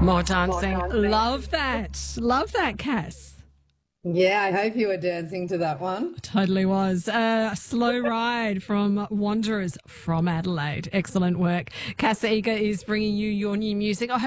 More dancing. Love that. Love that, Cass. Yeah, I hope you were dancing to that one. Totally was. Slow Ride from Wanderers from Adelaide. Excellent work. Cass Eager is bringing you your new music.